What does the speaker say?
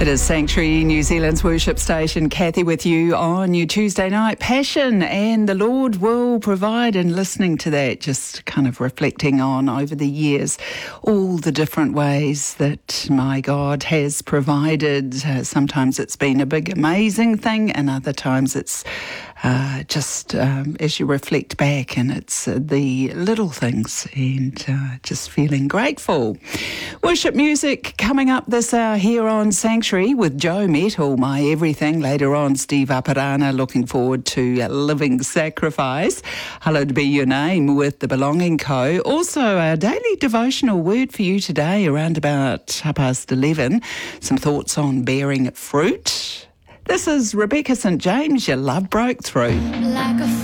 It is Sanctuary, New Zealand's worship station. Kathy with you on your Tuesday night. Passion, and the Lord will provide. And listening to that, just kind of reflecting on over the years all the different ways that my God has provided. Sometimes it's been a big amazing thing, and other times it's just as you reflect back, and it's the little things, and just feeling grateful. Worship music coming up this hour here on Sanctuary with Joe Mettle, My Everything. Later on, Steve Aparana, looking forward to Living Sacrifice. Hallowed be your name with the Belonging Co. Also, our daily devotional word for you today around about 11:30. Some thoughts on bearing fruit. This is Rebecca St. James, Your Love Broke Through.